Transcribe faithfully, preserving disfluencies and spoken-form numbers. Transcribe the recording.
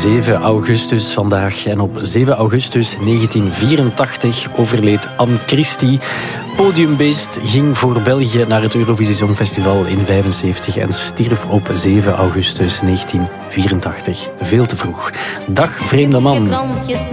zeven augustus vandaag. En op zeven augustus negentien vierentachtig overleed Anne Christie. Podiumbeest ging voor België naar het Eurovisie Songfestival in vijfenzeventig en stierf op zeven augustus negentien vierentachtig. Veel te vroeg. Dag, vreemde man.